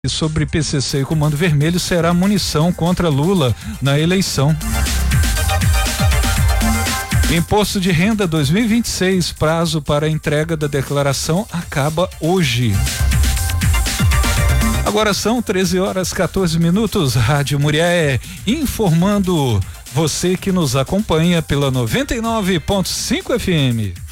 sobre PCC e Comando Vermelho será munição contra Lula na eleição. Imposto de Renda 2026, prazo para a entrega da declaração acaba hoje. Agora são 13h14. Rádio Murié informando você que nos acompanha pela 99.5 FM.